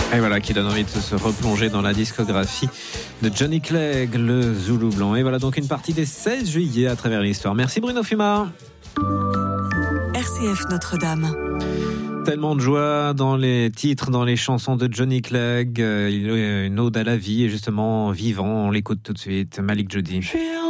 Et voilà qui donne envie de se replonger dans la discographie de Johnny Clegg, le Zoulou Blanc. Et voilà donc une partie des 16 juillet à travers l'histoire. Merci Bruno Fumard. RCF Notre-Dame. Tellement de joie dans les titres, dans les chansons de Johnny Clegg. Il y a une ode à la vie et justement vivant. On l'écoute tout de suite. Malik Jody.